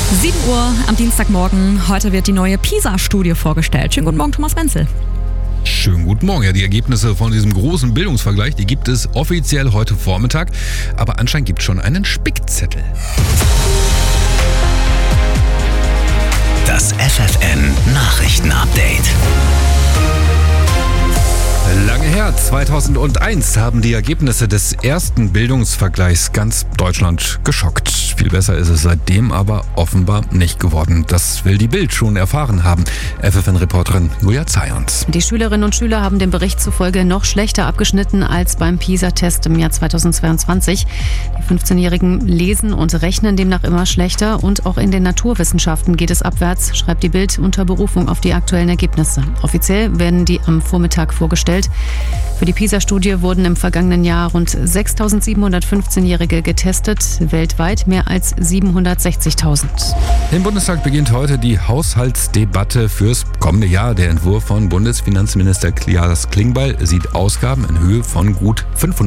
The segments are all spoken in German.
7 Uhr am Dienstagmorgen. Heute wird die neue PISA-Studie vorgestellt. Schönen guten Morgen, Thomas Wenzel. Schönen guten Morgen. Ja, die Ergebnisse von diesem großen Bildungsvergleich, die gibt es offiziell heute Vormittag. Aber anscheinend gibt es schon einen Spickzettel. Das FFN-Nachrichten-Update. Lange her, 2001, haben die Ergebnisse des ersten Bildungsvergleichs ganz Deutschland geschockt. Viel besser ist es seitdem aber offenbar nicht geworden. Das will die Bild schon erfahren haben. FFN-Reporterin Julia Zayons. Die Schülerinnen und Schüler haben dem Bericht zufolge noch schlechter abgeschnitten als beim PISA-Test im Jahr 2022. Die 15-Jährigen lesen und rechnen demnach immer schlechter und auch in den Naturwissenschaften geht es abwärts, schreibt die Bild unter Berufung auf die aktuellen Ergebnisse. Offiziell werden die am Vormittag vorgestellt. Für die PISA-Studie wurden im vergangenen Jahr rund 6.715-Jährige getestet, weltweit mehr als 760.000. Im Bundestag beginnt heute die Haushaltsdebatte fürs kommende Jahr. Der Entwurf von Bundesfinanzminister Klaas Klingbeil sieht Ausgaben in Höhe von gut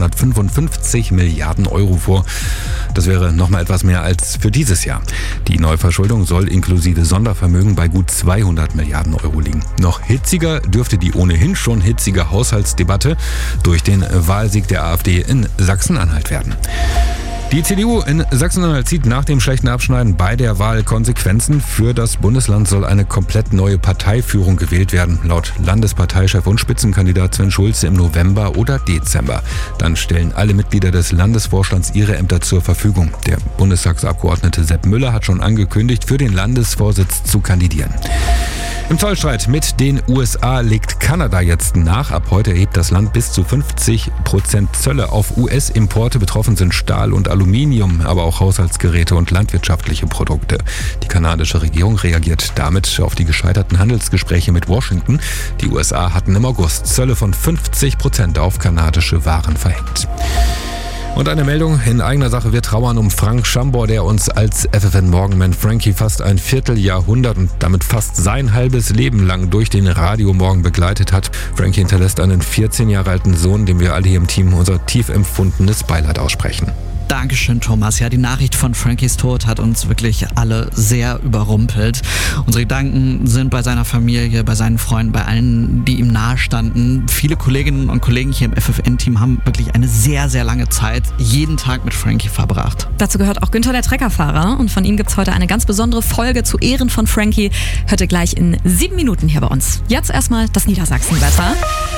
555 Milliarden Euro vor. Das wäre nochmal etwas mehr als für dieses Jahr. Die Neuverschuldung soll inklusive Sondervermögen bei gut 200 Milliarden Euro liegen. Noch hitziger dürfte die ohnehin schon hitzige Haushaltsdebatte durch den Wahlsieg der AfD in Sachsen-Anhalt werden. Die CDU in Sachsen-Anhalt zieht nach dem schlechten Abschneiden bei der Wahl Konsequenzen. Für das Bundesland soll eine komplett neue Parteiführung gewählt werden, laut Landesparteichef und Spitzenkandidat Sven Schulze im November oder Dezember. Dann stellen alle Mitglieder des Landesvorstands ihre Ämter zur Verfügung. Der Bundestagsabgeordnete Sepp Müller hat schon angekündigt, für den Landesvorsitz zu kandidieren. Im Zollstreit mit den USA legt Kanada jetzt nach. Ab heute erhebt das Land bis zu 50% Zölle auf US-Importe. Betroffen sind Stahl und Aluminium, aber auch Haushaltsgeräte und landwirtschaftliche Produkte. Die kanadische Regierung reagiert damit auf die gescheiterten Handelsgespräche mit Washington. Die USA hatten im August Zölle von 50% auf kanadische Waren verhängt. Und eine Meldung in eigener Sache: Wir trauern um Frank Schambor, der uns als FFN-Morgenman Frankie fast ein Vierteljahrhundert und damit fast sein halbes Leben lang durch den Radiomorgen begleitet hat. Frankie hinterlässt einen 14 Jahre alten Sohn, dem wir alle hier im Team unser tief empfundenes Beileid aussprechen. Dankeschön, Thomas. Ja, die Nachricht von Frankies Tod hat uns wirklich alle sehr überrumpelt. Unsere Gedanken sind bei seiner Familie, bei seinen Freunden, bei allen, die ihm nahestanden. Viele Kolleginnen und Kollegen hier im FFN-Team haben wirklich eine sehr, sehr lange Zeit jeden Tag mit Frankie verbracht. Dazu gehört auch Günther, der Treckerfahrer. Und von ihm gibt es heute eine ganz besondere Folge zu Ehren von Frankie. Hört ihr gleich in 7 Minuten hier bei uns. Jetzt erstmal das Niedersachsenwetter.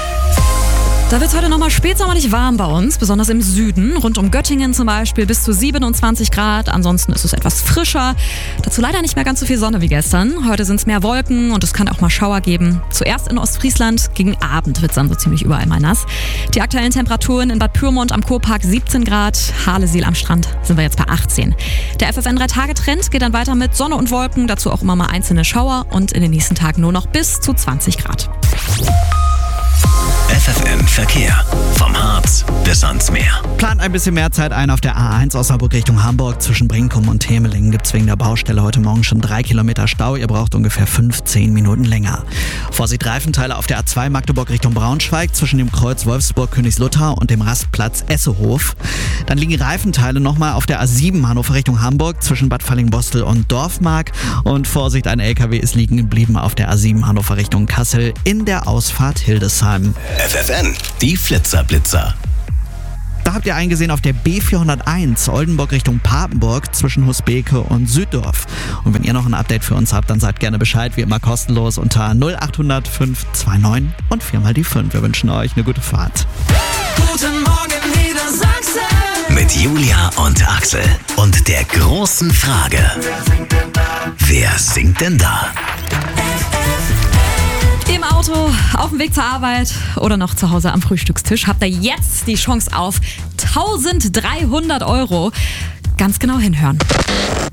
Da wird es heute nochmal spätsommerlich warm bei uns, besonders im Süden. Rund um Göttingen zum Beispiel bis zu 27 Grad. Ansonsten ist es etwas frischer. Dazu leider nicht mehr ganz so viel Sonne wie gestern. Heute sind es mehr Wolken und es kann auch mal Schauer geben. Zuerst in Ostfriesland, gegen Abend wird es dann so ziemlich überall mal nass. Die aktuellen Temperaturen in Bad Pyrmont am Kurpark 17 Grad. Harlesiel am Strand sind wir jetzt bei 18. Der FFN 3-Tage-Trend geht dann weiter mit Sonne und Wolken. Dazu auch immer mal einzelne Schauer und in den nächsten Tagen nur noch bis zu 20 Grad. FFN Verkehr. Vom Harz bis ans Meer. Plant ein bisschen mehr Zeit ein auf der A1 Osnabrück Richtung Hamburg. Zwischen Brinkum und Temelingen gibt es wegen der Baustelle heute Morgen schon 3 Kilometer Stau. Ihr braucht ungefähr 15 Minuten länger. Vorsicht, Reifenteile auf der A2 Magdeburg Richtung Braunschweig zwischen dem Kreuz Wolfsburg-Königslutter und dem Rastplatz Essehof. Dann liegen Reifenteile nochmal auf der A7 Hannover Richtung Hamburg zwischen Bad Fallingbostel und Dorfmark. Und Vorsicht, ein LKW ist liegen geblieben auf der A7 Hannover Richtung Kassel in der Ausfahrt Hildesheim. FFN, die Flitzer-Blitzer. Da habt ihr eingesehen auf der B401 Oldenburg Richtung Papenburg zwischen Husbeke und Süddorf. Und wenn ihr noch ein Update für uns habt, dann sagt gerne Bescheid, wie immer kostenlos unter 0800 529 und 4 die 5. Wir wünschen euch eine gute Fahrt. Guten Morgen Niedersachsen. Mit Julia und Axel und der großen Frage: Wer singt denn da? Im Auto, auf dem Weg zur Arbeit oder noch zu Hause am Frühstückstisch habt ihr jetzt die Chance auf 1.300 Euro. Ganz genau hinhören.